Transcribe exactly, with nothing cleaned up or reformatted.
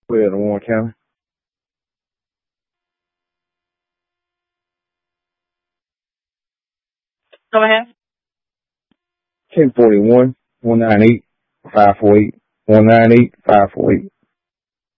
We're in Warren County. Go ahead. ten forty-one, one ninety-eight, five four eight, one ninety-eight, five four eight.